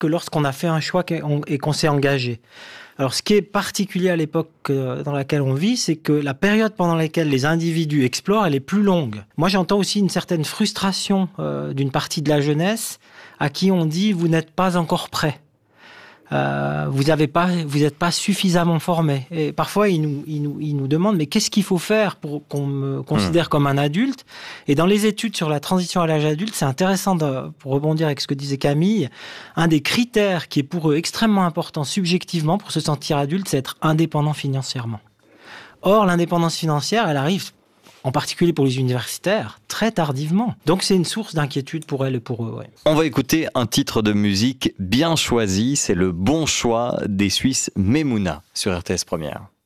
que lorsqu'on a fait un choix et qu'on s'est engagé. Alors, ce qui est particulier à l'époque dans laquelle on vit, c'est que la période pendant laquelle les individus explorent, elle est plus longue. Moi, j'entends aussi une certaine frustration d'une partie de la jeunesse à qui on dit « vous n'êtes pas encore prêt ». Vous n'êtes pas suffisamment formé. Et parfois, ils nous demandent, mais qu'est-ce qu'il faut faire pour qu'on me considère comme un adulte? Et dans les études sur la transition à l'âge adulte, c'est intéressant, pour rebondir avec ce que disait Camille, un des critères qui est pour eux extrêmement important subjectivement pour se sentir adulte, c'est être indépendant financièrement. Or, l'indépendance financière, elle arrive, en particulier pour les universitaires, très tardivement. Donc c'est une source d'inquiétude pour elles et pour eux. Ouais. On va écouter un titre de musique bien choisi, c'est le bon choix des Suisses Memouna sur RTS Première.